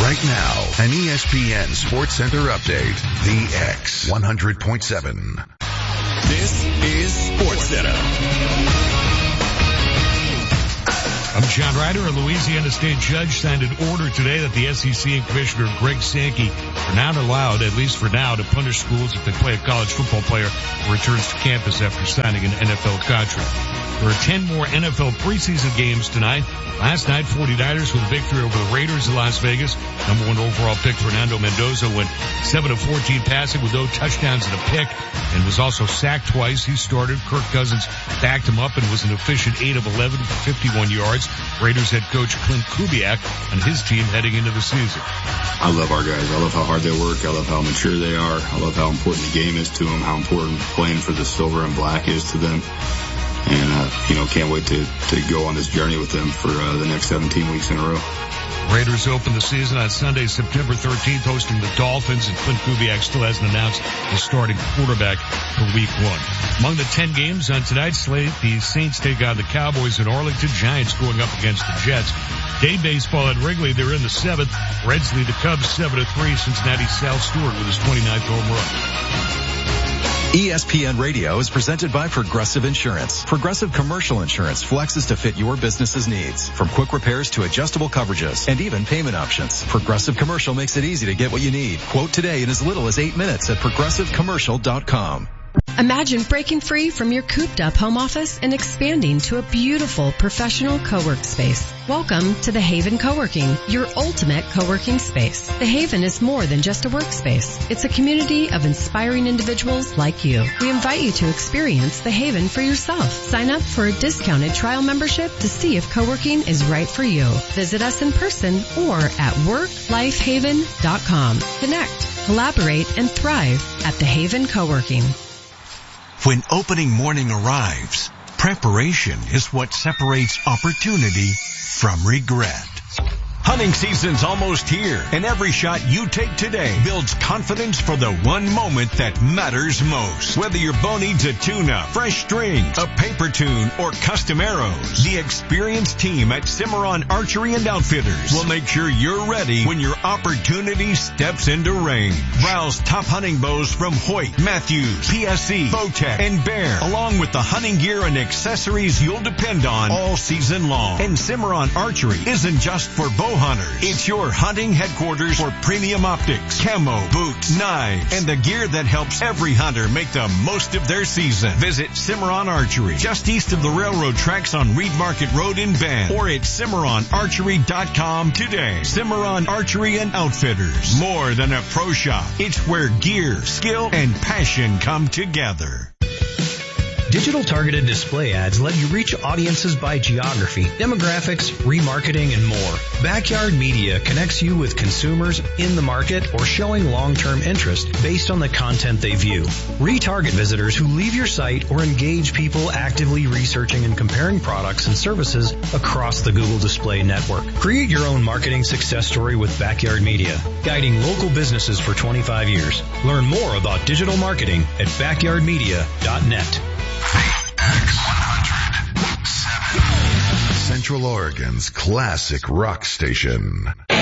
Right now, an ESPN Sports Center update. The X 100.7. This is Sports Center. I'm John Ryder. A Louisiana state judge signed an order today that the SEC and Commissioner Greg Sankey are not allowed, at least for now, to punish schools if they play a college football player who returns to campus after signing an NFL contract. There are 10 more NFL preseason games tonight. Last night, 49ers with a victory over the Raiders in Las Vegas. Number 1 overall pick Fernando Mendoza went 7 of 14 passing with no touchdowns and a pick, and was also sacked twice. He started. Kirk Cousins backed him up and was an efficient 8 of 11 for 51 yards. Raiders head coach Clint Kubiak and his team heading into the season. I love our guys. I love how hard they work. I love how mature they are. I love how important the game is to them, how important playing for the silver and black is to them. And, can't wait to go on this journey with them for the next 17 weeks in a row. Raiders open the season on Sunday, September 13th, hosting the Dolphins, and Clint Kubiak still hasn't announced his starting quarterback for Week 1. Among the 10 games on tonight's slate, the Saints take on the Cowboys in Arlington, Giants going up against the Jets. Day baseball at Wrigley, they're in the 7th. Reds lead the Cubs 7-3. Cincinnati's Sal Stewart with his 29th home run. ESPN Radio is presented by Progressive Insurance. Progressive Commercial Insurance flexes to fit your business's needs. From quick repairs to adjustable coverages and even payment options. Progressive Commercial makes it easy to get what you need. Quote today in as little as 8 minutes at progressivecommercial.com. Imagine breaking free from your cooped-up home office and expanding to a beautiful professional co-work space. Welcome to The Haven Co-working, your ultimate co-working space. The Haven is more than just a workspace. It's a community of inspiring individuals like you. We invite you to experience The Haven for yourself. Sign up for a discounted trial membership to see if co-working is right for you. Visit us in person or at worklifehaven.com. Connect, collaborate, and thrive at The Haven Co-working. When opening morning arrives, preparation is what separates opportunity from regret. Hunting season's almost here, and every shot you take today builds confidence for the one moment that matters most. Whether your bow needs a tune-up, fresh strings, a paper tune, or custom arrows, the experienced team at Cimarron Archery and Outfitters will make sure you're ready when your opportunity steps into range. Browse top hunting bows from Hoyt, Matthews, PSC, Bowtech, and Bear, along with the hunting gear and accessories you'll depend on all season long. And Cimarron Archery isn't just for bow hunters. It's your hunting headquarters for premium optics, camo, boots, knives, and the gear that helps every hunter make the most of their season. Visit Cimarron Archery, just east of the railroad tracks on Reed Market Road in Bend, or at CimarronArchery.com today. Cimarron Archery and Outfitters. More than a pro shop. It's where gear, skill, and passion come together. Digital targeted display ads let you reach audiences by geography, demographics, remarketing, and more. Backyard Media connects you with consumers in the market or showing long-term interest based on the content they view. Retarget visitors who leave your site or engage people actively researching and comparing products and services across the Google Display Network. Create your own marketing success story with Backyard Media, guiding local businesses for 25 years. Learn more about digital marketing at backyardmedia.net. X100.7. Central Oregon's classic rock station.